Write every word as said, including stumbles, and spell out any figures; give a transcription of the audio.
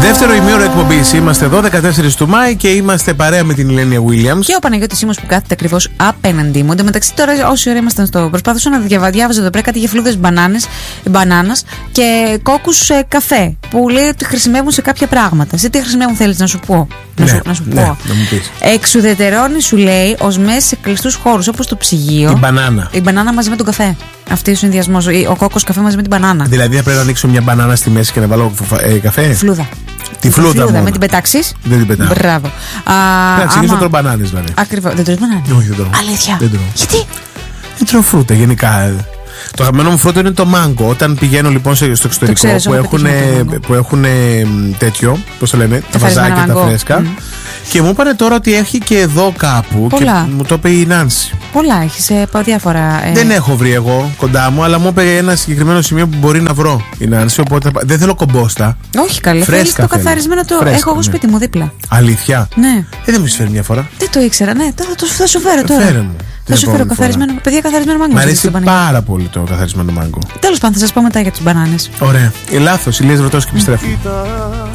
Δεύτερο ημίωρο εκπομπής. Είμαστε εδώ, δεκατέσσερις του Μάη, και είμαστε παρέα με την Ηλένια Williams. Και ο Παναγιώτης Σίμος που κάθεται ακριβώς απέναντί μου. Εν τω μεταξύ, τώρα, όση ώρα ήμασταν στο. Προσπάθησα να διαβάζω εδώ πέρα κάτι για φλούδες μπανάνας και κόκκους ε, καφέ. Που λέει ότι χρησιμεύουν σε κάποια πράγματα. Σε τι χρησιμεύουν, θέλεις να σου πω? Ναι, να σου, να σου ναι, πω. Να μου πεις. Εξουδετερώνει, σου λέει, οσμές σε κλειστούς χώρους όπως το ψυγείο. Η μπανάνα. Η μπανάνα μαζί με τον καφέ. Αυτή ο συνδυασμός. Ο κόκκος καφέ μαζί με την μπανάνα. Δηλαδή θα πρέπει να ανοίξω μια μπανάνα στη μέση και να βάλω ε, καφέ. Φλούδα. Τη φλούδα, φλούδα μόνο. με την πετάξεις. Δεν την πετάω. Μπράβο. Να ξεκινήσω να τρώω μπανάνες, δηλαδή. Ακριβώς. Δεν τρώεις μπανάνες? Όχι, δεν τρώω. Αλήθεια? Δεν τρώω. Γιατί? Δεν τρώω φρούτα γενικά. Το αγαπημένο μου φρούτο είναι το μάγκο. Όταν πηγαίνω λοιπόν στο εξωτερικό ξέρεις, που έχουν, που έχουν τέτοιο, πώς το λένε, τα βαζάκια τα φρέσκα. Mm. Και μου είπανε τώρα ότι έχει και εδώ κάπου. Πολλά. Και μου το είπε η Νάνση. Πολλά έχει σε διάφορα. Ε... Δεν έχω βρει εγώ κοντά μου, αλλά μου είπε ένα συγκεκριμένο σημείο που μπορεί να βρω η Νάνση. Οπότε δεν θέλω κομπόστα. Όχι καλέ. Θέλεις το καθαρισμένο το. Φρέσκα, έχω εγώ σπίτι, ναι, μου δίπλα. Αλήθεια? Ναι. Ε, δεν μου φέρει μια φορά. Δεν το ήξερα, ναι. Θα, το, θα σου φέρω τώρα. Φέρε μου. Θα σου φέρω καθαρισμένο. Παιδιά, καθαρισμένο μάγκο. Μ' αρέσει πάρα πολύ το καθαρισμένο μάγκο. Τέλος πάντων, θα σας πω μετά για τις μπανάνες. Ωραία. Ε, λάθος. Ηλίας Βρωτός και επιστρέφω.